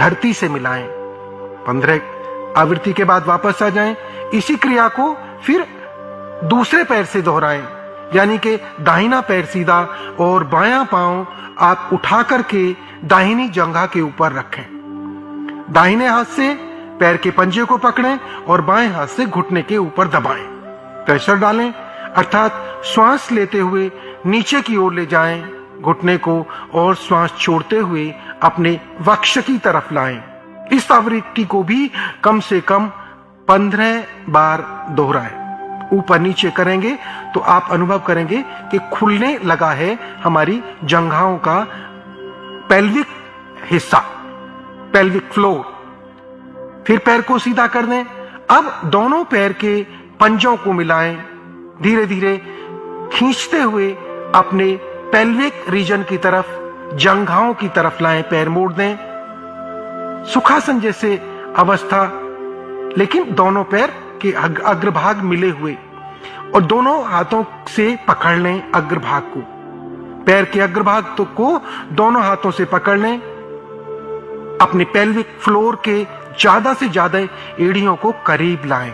धरती से मिलाएं। 15 आवृत्ति के बाद वापस आ जाएं। इसी क्रिया को फिर दूसरे पैर से दोहराएं, यानी कि दाहिना पैर सीधा और बायां पांव आप उठा करके दाहिनी जंघा के ऊपर रखें। दाहिने हाथ से पैर के पंजे को पकड़ें और बाएं हाथ से घुटने के ऊपर दबाएं। प्रेशर डालें, अर्थात श्वास लेते हुए नीचे की ओर ले जाएं घुटने को और श्वास छोड़ते हुए अपने वक्ष की तरफ लाएं। इस आवृत्ति को भी कम से कम 15 बार दोहराएं। ऊपर नीचे करेंगे तो आप अनुभव करेंगे कि खुलने लगा है हमारी जंघाओं का पेल्विक हिस्सा, पेल्विक फ्लोर। फिर पैर को सीधा कर दें। अब दोनों पैर के पंजों को मिलाएं, धीरे धीरे खींचते हुए अपने पेल्विक रीजन की तरफ, जंघाओं की तरफ लाएं, पैर मोड़ दें। सुखासन जैसे अवस्था, लेकिन दोनों पैर के अग्रभाग मिले हुए, और दोनों हाथों से पकड़ लें अग्रभाग को। पैर के अग्रभाग तो को दोनों हाथों से पकड़ लें। अपने पेल्विक फ्लोर के ज्यादा से ज्यादा एड़ियों को करीब लाएं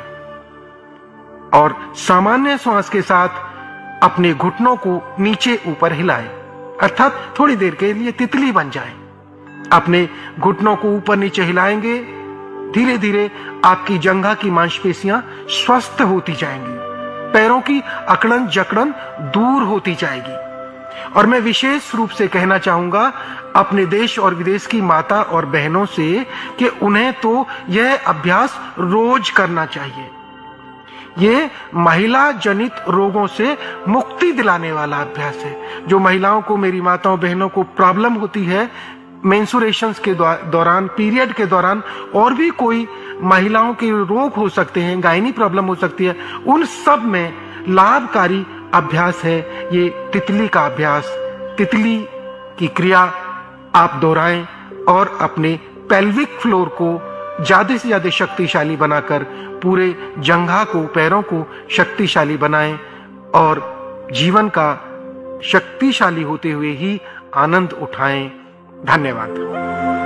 और सामान्य श्वास के साथ अपने घुटनों को नीचे ऊपर हिलाएं, अर्थात थोड़ी देर के लिए तितली बन जाएं। अपने घुटनों को ऊपर नीचे हिलाएंगे, धीरे धीरे आपकी जंघा की मांसपेशियां स्वस्थ होती जाएंगी, पैरों की अकड़न जकड़न दूर होती जाएगी। और मैं विशेष रूप से कहना चाहूंगा अपने देश और विदेश की माता और बहनों से कि उन्हें तो यह अभ्यास रोज करना चाहिए। ये महिला जनित रोगों से मुक्ति दिलाने वाला अभ्यास है। जो महिलाओं को, मेरी माताओं बहनों को प्रॉब्लम होती है मेंसुरेशंस के दौरान, पीरियड के दौरान, और भी कोई महिलाओं के रोग हो सकते हैं, गायनी प्रॉब्लम हो सकती है, उन सब में लाभकारी अभ्यास है ये तितली का अभ्यास। तितली की क्रिया आप दोहराएं और अपने पेल्विक फ्लोर को ज्यादा से ज्यादा शक्तिशाली बनाकर पूरे जंघा को, पैरों को शक्तिशाली बनाएं और जीवन का शक्तिशाली होते हुए ही आनंद उठाएं। धन्यवाद।